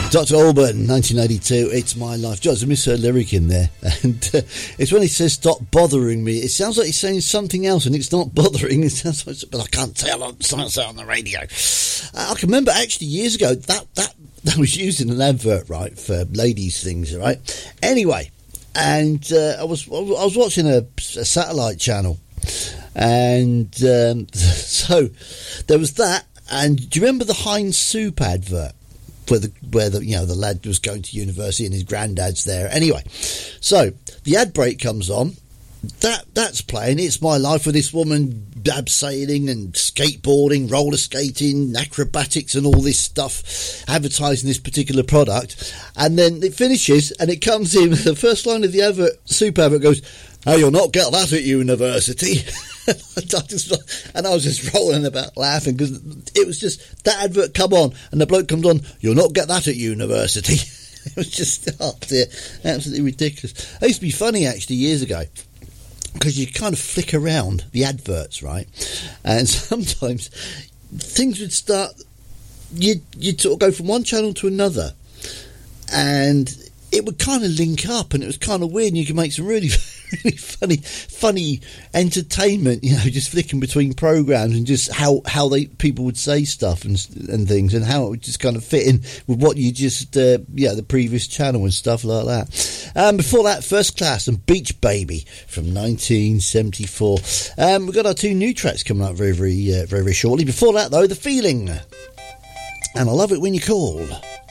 Dr. Alban, 1982, It's My Life. Just a misheard lyric in there. And it's when he says, stop bothering me. It sounds like he's saying something else, and it's not bothering. It sounds like, but I can't say on the radio. I can remember, actually, years ago, that was used in an advert, right, for ladies' things, right? Anyway, and I was watching a satellite channel, and so there was that. And do you remember the Heinz soup advert? Where the lad was going to university and his granddad's there. Anyway, so the ad break comes on. That's playing It's My Life with this woman abseiling and skateboarding, roller skating, acrobatics and all this stuff, advertising this particular product. And then it finishes and it comes in, the first line of the soup advert goes, "Oh, you'll not get that at university." And I was just rolling about laughing because it was just that advert come on and the bloke comes on, "You'll not get that at university." It was just, oh dear, absolutely ridiculous. It used to be funny actually years ago because you kind of flick around the adverts, right? And sometimes things would start, you'd sort of go from one channel to another and it would kind of link up and it was kind of weird and you could make some really funny entertainment, just flicking between programs and just how people would say stuff and things and how it would just kind of fit in with what you just the previous channel and stuff like that. Before that, First Class and Beach Baby from 1974. We've got our two new tracks coming up very shortly. Before that though, The Feeling and I Love It When You Call.